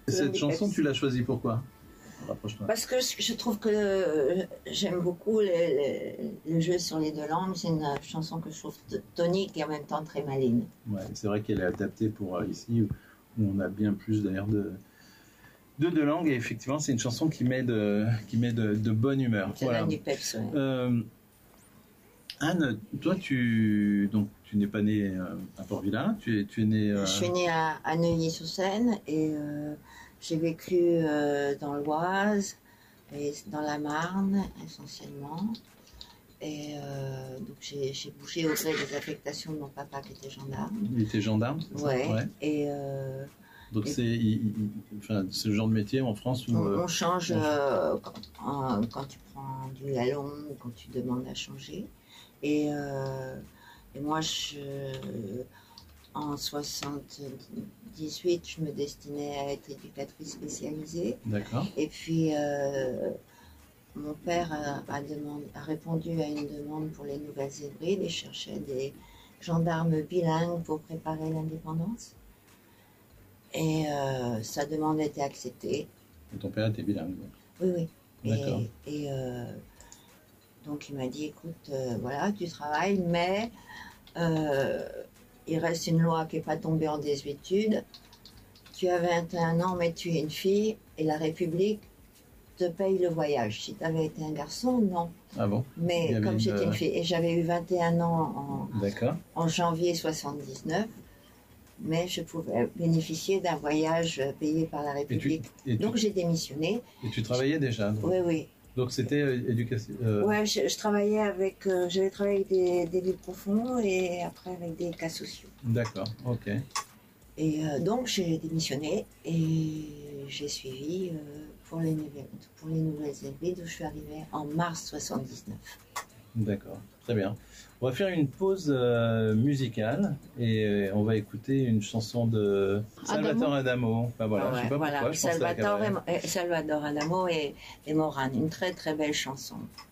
Cette chanson, tu l'as choisie pourquoi? Rapproche-toi. Parce que je trouve que j'aime beaucoup le jeu sur les deux langues. C'est une chanson que je trouve tonique et en même temps très maligne. Ouais, c'est vrai qu'elle est adaptée pour ici, où on a bien plus d'ailleurs de deux langues. Et effectivement, c'est une chanson qui met de bonne humeur. Ça donne du peps, ouais. Anne, toi, tu n'es pas née à Port-Vilain, tu es née... Je suis née à Neuilly-sur-Seine et j'ai vécu dans l'Oise et dans la Marne essentiellement. Et donc j'ai bougé au gré des affectations de mon papa qui était gendarme. Il était gendarme, c'est ça? Ouais. Et donc c'est le genre de métier en France où... on change quand tu prends du galon ou quand tu demandes à changer. Et moi, en 78, je me destinais à être éducatrice spécialisée. D'accord. Et puis, mon père a répondu à une demande pour les Nouvelles Hébrides et cherchait des gendarmes bilingues pour préparer l'indépendance. Et sa demande a été acceptée. Et ton père était bilingue? Oui, oui. D'accord. Et donc il m'a dit, écoute, voilà, tu travailles, mais il reste une loi qui n'est pas tombée en désuétude. Tu as 21 ans, mais tu es une fille, et la République te paye le voyage. Si tu avais été un garçon, non. Ah bon? Mais comme j'étais une fille, et j'avais eu 21 ans en janvier 79, mais je pouvais bénéficier d'un voyage payé par la République. Donc j'ai démissionné. Et tu travaillais déjà? Donc. Oui, oui. Donc c'était éducation. Ouais, je travaillais avec, j'avais travaillé avec des livres profonds et après avec des cas sociaux. D'accord, ok. Et donc j'ai démissionné et j'ai suivi pour les Nouvelles Hébrides où je suis arrivée en mars 79. D'accord, très bien. On va faire une pause musicale et on va écouter une chanson de Salvatore Adamo. Enfin, voilà, je sais pas pourquoi. Salvatore Adamo et Morane, une très très belle chanson.